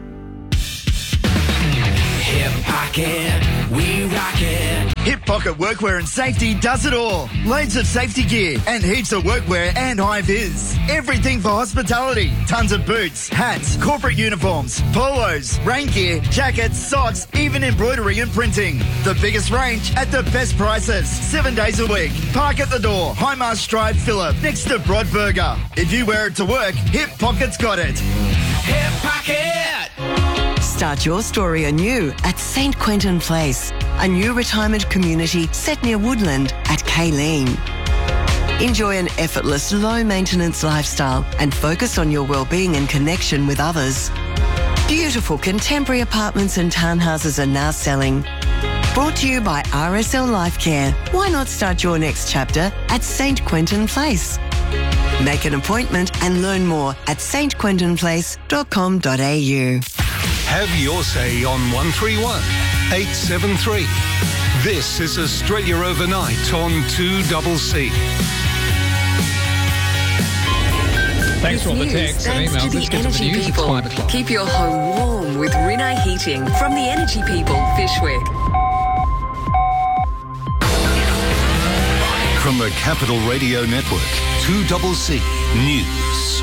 Hip Pocket, we rock it. Hip Pocket Workwear and Safety does it all. Loads of safety gear and heaps of workwear and high vis. Everything for hospitality. Tons of boots, hats, corporate uniforms, polos, rain gear, jackets, socks, even embroidery and printing. The biggest range at the best prices. Seven days a week. Park at the door. Highmast Drive, Phillip, next to Broadburger. If you wear it to work, Hip Pocket's got it. Hip Pocket! Start your story anew at Saint Quentin Place, a new retirement community set near Woodland at Kayleen. Enjoy an effortless, low-maintenance lifestyle and focus on your well-being and connection with others. Beautiful contemporary apartments and townhouses are now selling. Brought to you by R S L Life Care. Why not start your next chapter at Saint Quentin Place? Make an appointment and learn more at st quentin place dot com dot a u. Have your say on one three one, eight seven three. This is Australia Overnight on two C C. Thanks for all the texts and emails. Let's get to the news. It's five o'clock. Keep your home warm with Rinnai Heating from the Energy People, Fyshwick. From the Capital Radio Network, two C C News.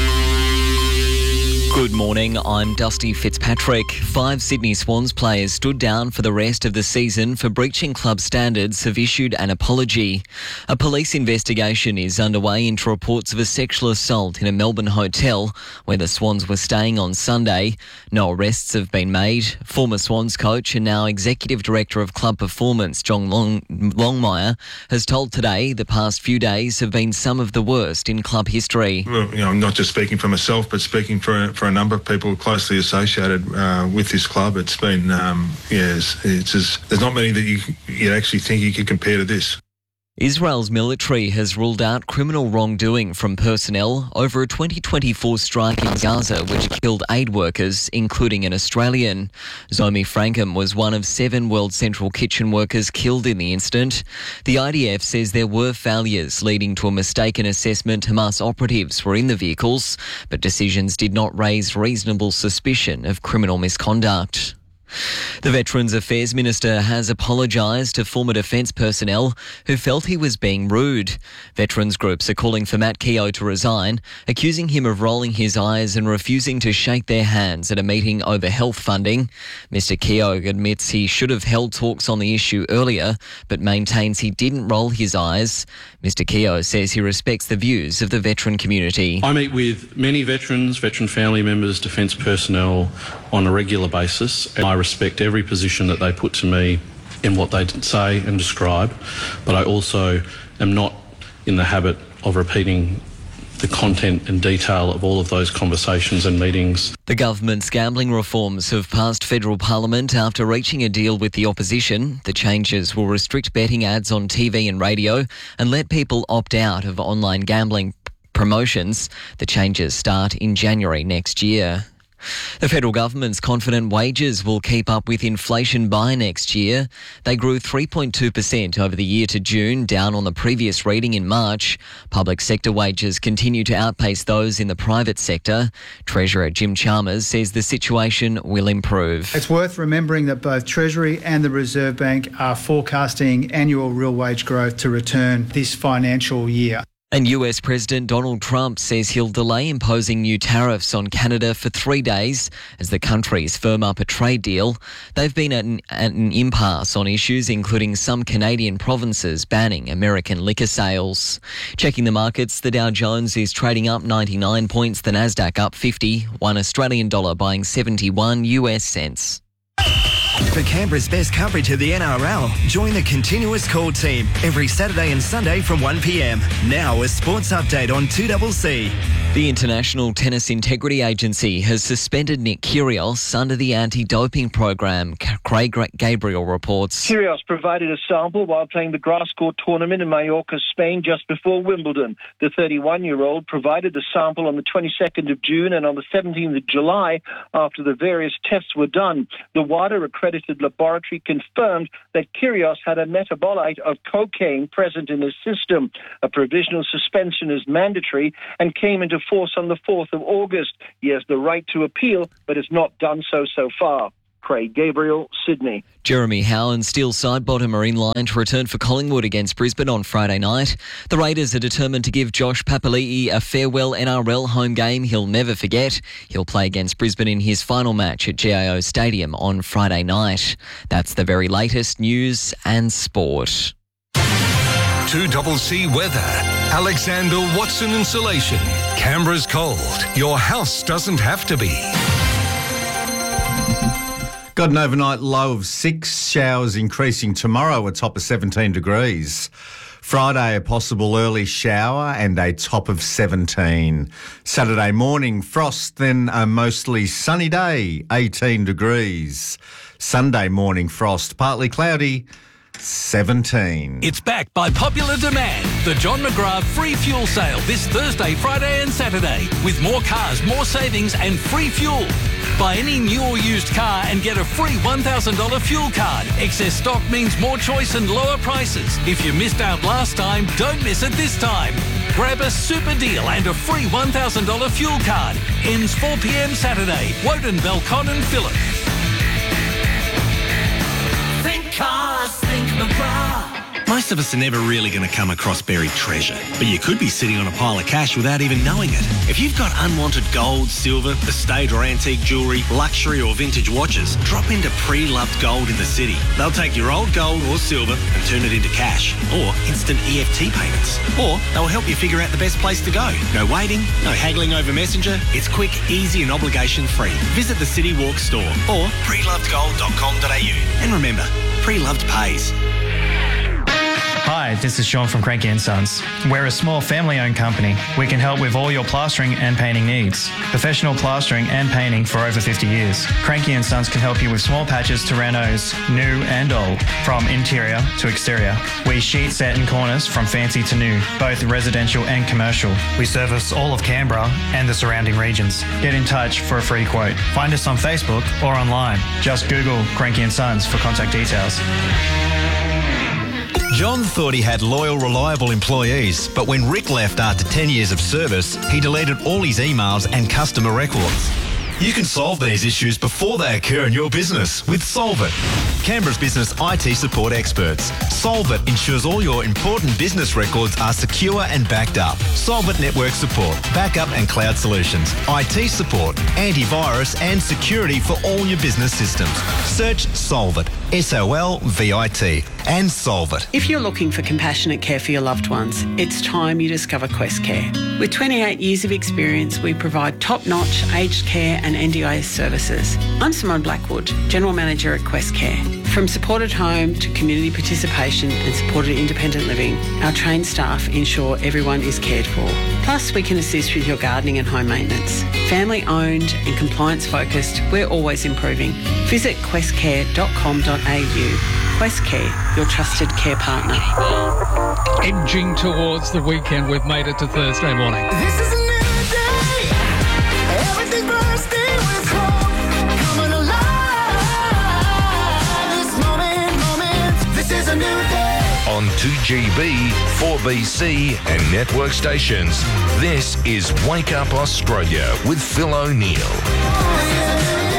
Good morning, I'm Dusty Fitzpatrick. Five Sydney Swans players stood down for the rest of the season for breaching club standards have issued an apology. A police investigation is underway into reports of a sexual assault in a Melbourne hotel where the Swans were staying on Sunday. No arrests have been made. Former Swans coach and now Executive Director of Club Performance, John Long- Longmire, has told Today the past few days have been some of the worst in club history. Well, you know, I'm not just speaking for myself, but speaking for for a number of people closely associated uh, with this club. It's been, um, yeah, it's, it's just, there's not many that you you actually think you could compare to this. Israel's military has ruled out criminal wrongdoing from personnel over a twenty twenty-four strike in Gaza which killed aid workers, including an Australian. Zomi Frankham was one of seven World Central Kitchen workers killed in the incident. The I D F says there were failures leading to a mistaken assessment Hamas operatives were in the vehicles, but decisions did not raise reasonable suspicion of criminal misconduct. The Veterans Affairs Minister has apologised to former defence personnel who felt he was being rude. Veterans groups are calling for Matt Keogh to resign, accusing him of rolling his eyes and refusing to shake their hands at a meeting over health funding. Mister Keogh admits he should have held talks on the issue earlier, but maintains he didn't roll his eyes. Mister Keogh says he respects the views of the veteran community. I meet with many veterans, veteran family members, defence personnel on a regular basis, and I respect every position that they put to me in what they say and describe, but I also am not in the habit of repeating the content and detail of all of those conversations and meetings. The government's gambling reforms have passed federal parliament after reaching a deal with the opposition. The changes will restrict betting ads on T V and radio and let people opt out of online gambling promotions. The changes start in January next year. The federal government's confident wages will keep up with inflation by next year. They grew three point two percent over the year to June, down on the previous reading in March. Public sector wages continue to outpace those in the private sector. Treasurer Jim Chalmers says the situation will improve. It's worth remembering that both Treasury and the Reserve Bank are forecasting annual real wage growth to return this financial year. And U S President Donald Trump says he'll delay imposing new tariffs on Canada for three days as the countries firm up a trade deal. They've been at an, at an impasse on issues including some Canadian provinces banning American liquor sales. Checking the markets, the Dow Jones is trading up ninety-nine points, the Nasdaq up fifty, one Australian dollar buying seventy-one U S cents. For Canberra's best coverage of the N R L, join the Continuous Call team every Saturday and Sunday from one p m. Now a sports update on two C C. The International Tennis Integrity Agency has suspended Nick Kyrgios under the anti-doping program, Craig Gabriel reports. Kyrgios provided a sample while playing the grass court tournament in Mallorca, Spain, just before Wimbledon. The thirty-one-year-old provided the sample on the twenty-second of June and on the seventeenth of July after the various tests were done. The WADA accredited laboratory confirmed that Kyrgios had a metabolite of cocaine present in his system. A provisional suspension is mandatory and came into force on the fourth of August. He has the right to appeal, but has not done so so far. Craig Gabriel, Sydney. Jeremy Howe and Steele Sidebottom are in line to return for Collingwood against Brisbane on Friday night. The Raiders are determined to give Josh Papali'i a farewell N R L home game he'll never forget. He'll play against Brisbane in his final match at G A O Stadium on Friday night. That's the very latest news and sport. two C C weather. Alexander Watson Insulation. Canberra's cold. Your house doesn't have to be. Got an overnight low of six, showers increasing tomorrow, a top of seventeen degrees. Friday, a possible early shower and a top of seventeen. Saturday morning, frost, then a mostly sunny day, eighteen degrees. Sunday morning, frost, partly cloudy, seventeen. It's back by popular demand. The John McGrath free fuel sale this Thursday, Friday and Saturday with more cars, more savings and free fuel. Buy any new or used car and get a free one thousand dollars fuel card. Excess stock means more choice and lower prices. If you missed out last time, don't miss it this time. Grab a super deal and a free one thousand dollars fuel card. Ends four p m Saturday. Woden, Belcon and Phillip. Think cars, think McGrath. Most of us are never really going to come across buried treasure, but you could be sitting on a pile of cash without even knowing it. If you've got unwanted gold, silver, estate or antique jewellery, luxury or vintage watches, drop into Pre-Loved Gold in the city. They'll take your old gold or silver and turn it into cash or instant E F T payments. Or they'll help you figure out the best place to go. No waiting, no haggling over Messenger. It's quick, easy and obligation-free. Visit the City Walk store or pre loved gold dot com dot a u. And remember, Pre-Loved pays. Hi, this is Sean from Cranky and Sons. We're a small family-owned company. We can help with all your plastering and painting needs. Professional plastering and painting for over fifty years. Cranky and Sons can help you with small patches to renos, new and old, from interior to exterior. We sheet, set and corners from fancy to new, both residential and commercial. We service all of Canberra and the surrounding regions. Get in touch for a free quote. Find us on Facebook or online. Just Google Cranky and Sons for contact details. John thought he had loyal, reliable employees, but when Rick left after ten years of service, he deleted all his emails and customer records. You can solve these issues before they occur in your business with Solvit, Canberra's business I T support experts. Solvit ensures all your important business records are secure and backed up. Solvit network support, backup and cloud solutions, I T support, antivirus and security for all your business systems. Search Solvit, S O L V I T, and Solvit. If you're looking for compassionate care for your loved ones, it's time you discover Quest Care. With twenty-eight years of experience, we provide top-notch aged care and N D I S services. I'm Simone Blackwood, General Manager at Quest Care. From supported home to community participation and supported independent living, our trained staff ensure everyone is cared for. Plus, we can assist with your gardening and home maintenance. Family owned and compliance focused, we're always improving. Visit quest care dot com dot a u. Quest Care, your trusted care partner. Edging towards the weekend, we've made it to Thursday morning. This is a new day. Everything bursting with hope. Coming alive. This moment, moment. This is a new day. On two G B, four B C and network stations. This is Wake Up Australia with Phil O'Neill.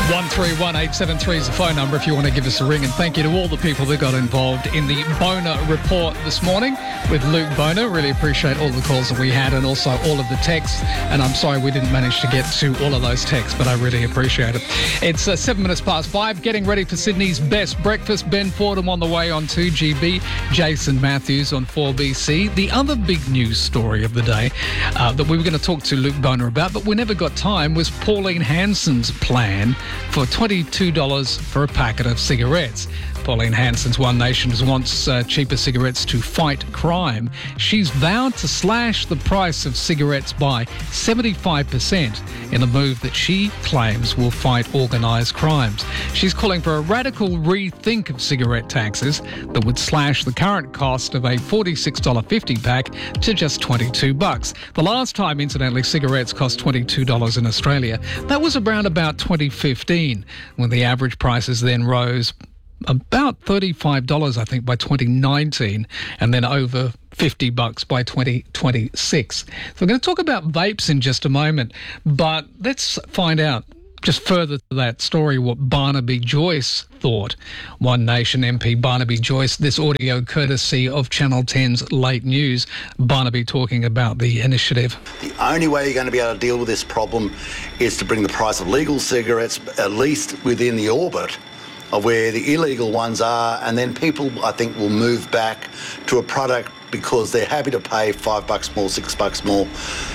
one three one eight seven three is the phone number if you want to give us a ring. And thank you to all the people that got involved in the Boner report this morning with Luke Boner. Really appreciate all the calls that we had and also all of the texts. And I'm sorry we didn't manage to get to all of those texts, but I really appreciate it. It's uh, seven minutes past five, getting ready for Sydney's best breakfast. Ben Fordham on the way on two G B, Jason Matthews on four B C. The other big news story of the day uh, that we were going to talk to Luke Boner about, but we never got time, was Pauline Hanson's plan for twenty-two dollars for a packet of cigarettes. Pauline Hanson's One Nation wants uh, cheaper cigarettes to fight crime. She's vowed to slash the price of cigarettes by seventy-five percent in a move that she claims will fight organised crimes. She's calling for a radical rethink of cigarette taxes that would slash the current cost of a forty-six dollars fifty pack to just twenty-two bucks. The last time, incidentally, cigarettes cost twenty-two dollars in Australia, that was around about twenty fifteen, when the average prices then rose about thirty-five dollars, I think, by twenty nineteen, and then over fifty bucks by twenty twenty-six. So we're going to talk about vapes in just a moment, but let's find out just further to that story what Barnaby Joyce thought. One Nation M P Barnaby Joyce, this audio courtesy of Channel ten's Late News. Barnaby talking about the initiative. The only way you're going to be able to deal with this problem is to bring the price of legal cigarettes at least within the orbit of where the illegal ones are, and then people, I think, will move back to a product because they're happy to pay five bucks more, six bucks more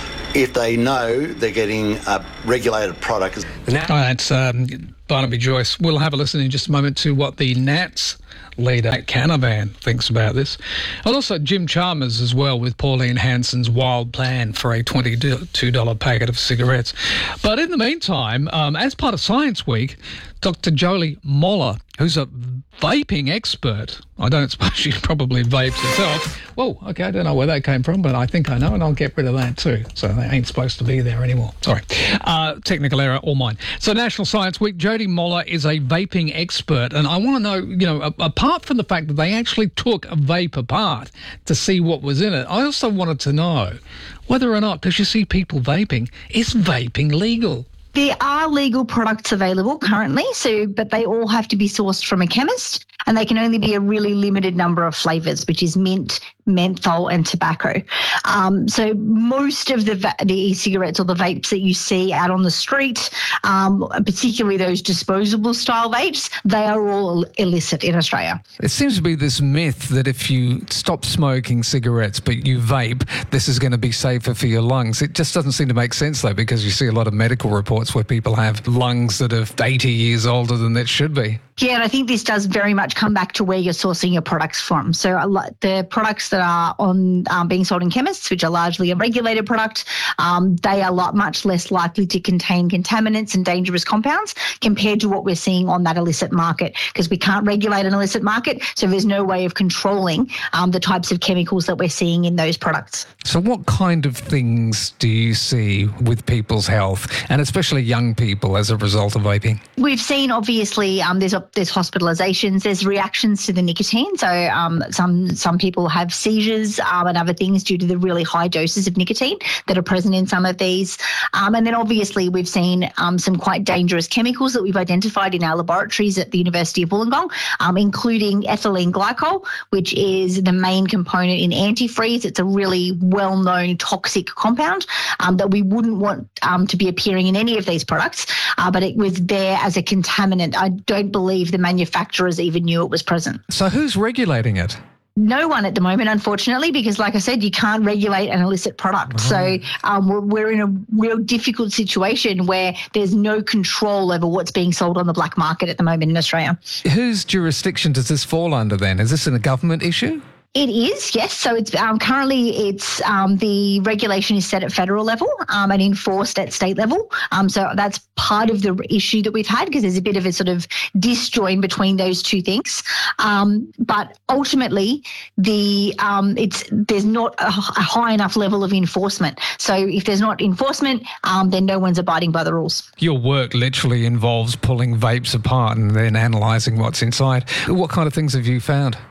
if they know they're getting a regulated product. All right, um, Barnaby Joyce. We'll have a listen in just a moment to what the Nats leader, Matt Canavan, thinks about this. And also Jim Chalmers as well with Pauline Hanson's wild plan for a twenty-two dollars packet of cigarettes. But in the meantime, um, as part of Science Week, Doctor Jolie Moller, who's a vaping expert. I don't suppose she probably vapes herself. Whoa, okay, I don't know where that came from, but I think I know, and I'll get rid of that too. So they ain't supposed to be there anymore. Sorry. Uh, technical error, all mine. So National Science Week, Jodie Moller is a vaping expert, and I want to know, you know, a- apart from the fact that they actually took a vape apart to see what was in it, I also wanted to know whether or not, because you see people vaping, is vaping legal? There are legal products available currently, so but they all have to be sourced from a chemist, and they can only be a really limited number of flavours, which is mint, menthol and tobacco. Um, so most of the, va- the e-cigarettes or the vapes that you see out on the street, um, particularly those disposable style vapes, they are all illicit in Australia. It seems to be this myth that if you stop smoking cigarettes but you vape, this is going to be safer for your lungs. It just doesn't seem to make sense, though, because you see a lot of medical reports where people have lungs that are eighty years older than it should be. Yeah, and I think this does very much come back to where you're sourcing your products from. So a lot, the products that are on um, being sold in chemists, which are largely a regulated product, um, they are a lot much less likely to contain contaminants and dangerous compounds compared to what we're seeing on that illicit market, because we can't regulate an illicit market, so there's no way of controlling um, the types of chemicals that we're seeing in those products. So what kind of things do you see with people's health, and especially young people, as a result of vaping? We've seen, obviously, um, there's a There's hospitalisations, there's reactions to the nicotine. So um, some some people have seizures um, and other things due to the really high doses of nicotine that are present in some of these. Um, and then obviously we've seen um, some quite dangerous chemicals that we've identified in our laboratories at the University of Wollongong, um, including ethylene glycol, which is the main component in antifreeze. It's a really well-known toxic compound um, that we wouldn't want um, to be appearing in any of these products, uh, but it was there as a contaminant. I don't believe the manufacturers even knew it was present. So who's regulating it? No one at the moment, unfortunately, because like I said, you can't regulate an illicit product. Oh. So um, we're, we're in a real difficult situation where there's no control over what's being sold on the black market at the moment in Australia. Whose jurisdiction does this fall under then? Is this a government issue? It is, yes. So it's um, currently it's um, the regulation is set at federal level um, and enforced at state level. Um, so that's part of the issue that we've had, because there's a bit of a sort of disjoin between those two things. Um, but ultimately, the um, it's there's not a, a high enough level of enforcement. So if there's not enforcement, um, then no one's abiding by the rules. Your work literally involves pulling vapes apart and then analysing what's inside. What kind of things have you found?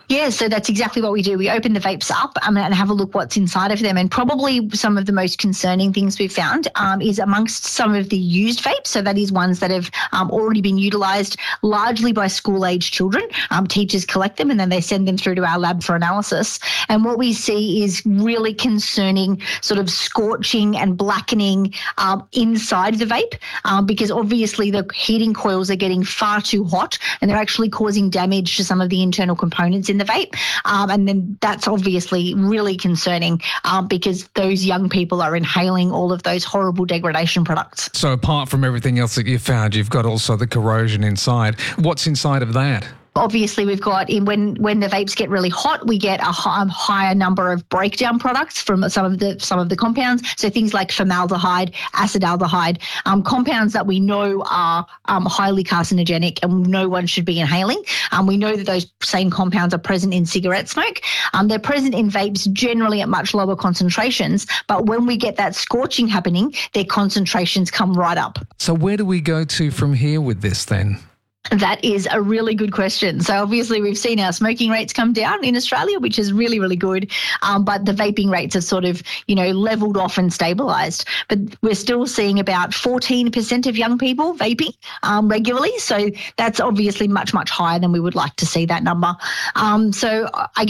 Yeah, so that's exactly what we do. We open the vapes up um, and have a look what's inside of them. And probably some of the most concerning things we've found um, is amongst some of the used vapes. So that is ones that have um, already been utilised largely by school-age children. Um, teachers collect them and then they send them through to our lab for analysis. And what we see is really concerning sort of scorching and blackening um, inside the vape um, because obviously the heating coils are getting far too hot and they're actually causing damage to some of the internal components in the vape. Um, and then that's obviously really concerning um, because those young people are inhaling all of those horrible degradation products. So apart from everything else that you've found, you've got also the corrosion inside. What's inside of that? Obviously, we've got in when when the vapes get really hot, we get a high, higher number of breakdown products from some of the some of the compounds. So things like formaldehyde, acetaldehyde, um, compounds that we know are um, highly carcinogenic and no one should be inhaling. Um, we know that those same compounds are present in cigarette smoke. Um, they're present in vapes generally at much lower concentrations, but when we get that scorching happening, their concentrations come right up. So where do we go to from here with this then? That is a really good question. So obviously we've seen our smoking rates come down in Australia, which is really, really good. Um, but the vaping rates have sort of, you know, leveled off and stabilised. But we're still seeing about fourteen percent of young people vaping um, regularly. So that's obviously much, much higher than we would like to see that number. Um, so I